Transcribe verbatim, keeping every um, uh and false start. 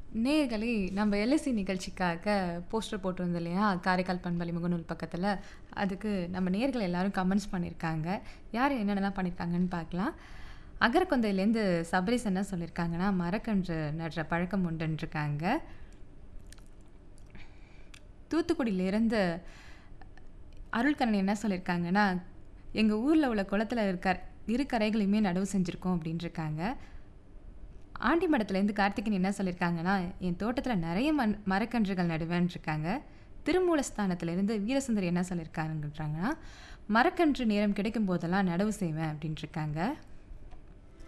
நேயர்களே, நம்ம எல்எஸ்சி நிகழ்ச்சிக்காக போஸ்டர் போட்டிருந்தோம் இல்லையா? காரைக்கால் பண்பலை முகநூல் பக்கத்துல. அதுக்கு நம்ம நேயர்கள் எல்லாரும் கமெண்ட்ஸ் பண்ணியிருக்காங்க. யார் என்னென்னலாம் பண்ணியிருக்காங்கன்னு பார்க்கலாம். அகரக்கொந்தையிலேருந்து சபரீஸ் என்ன சொல்லியிருக்காங்கன்னா, மரக்கன்று நடுற பழக்கம் உண்டுன்ருக்காங்க. தூத்துக்குடியிலேருந்து அருள்கண்ணன் என்ன சொல்லியிருக்காங்கன்னா, எங்க ஊர்ல உள்ள குளத்துல இருக்க இரு கரைகளையுமே நடவு செஞ்சிருக்கோம் அப்படின்ருக்காங்க. ஆண்டிமடத்துலேருந்து கார்த்திகேயன் என்ன சொல்லியிருக்காங்கன்னா, என் தோட்டத்துல நெறைய மண் மரக்கன்றுகள் நடுவேன்ருக்காங்க. திருமூலஸ்தானத்திலேருந்து வீரசுந்தரி என்ன சொல்லியிருக்காங்கன்றாங்கன்னா, மரக்கன்று நேரம் கிடைக்கும் போதெல்லாம் நடவு செய்வேன் அப்படின்ருக்காங்க.